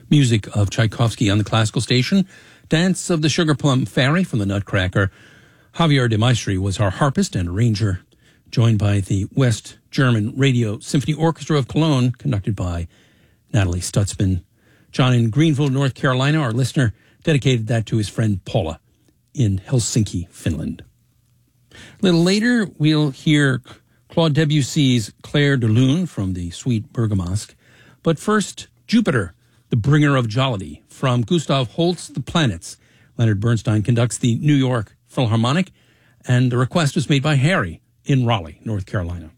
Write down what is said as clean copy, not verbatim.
Music of Tchaikovsky on the classical station. Dance of the Sugar Plum Fairy from the Nutcracker. Javier de Maestri was our harpist and arranger, joined by the West German Radio Symphony Orchestra of Cologne, conducted by Natalie Stutzman. John in Greenville, North Carolina, our listener, dedicated that to his friend Paula in Helsinki, Finland. A little later, we'll hear Claude Debussy's Clair de Lune from the Suite Bergamasque. But first, Jupiter, the Bringer of Jollity, from Gustav Holst's The Planets. Leonard Bernstein conducts the New York Philharmonic, and the request was made by Harry in Raleigh, North Carolina.